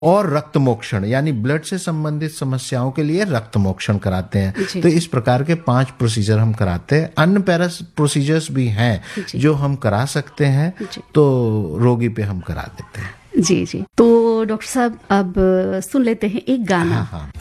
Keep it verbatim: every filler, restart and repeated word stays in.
और रक्त मोक्षण यानी ब्लड से संबंधित समस्याओं के लिए रक्त मोक्षण कराते हैं। तो इस प्रकार के पांच प्रोसीजर हम कराते हैं। अन्य पैरास प्रोसीजर्स भी हैं जो हम करा सकते हैं, तो रोगी पे हम करा देते हैं। जी जी। तो डॉक्टर साहब अब सुन लेते हैं एक गाना। हाँ हाँ।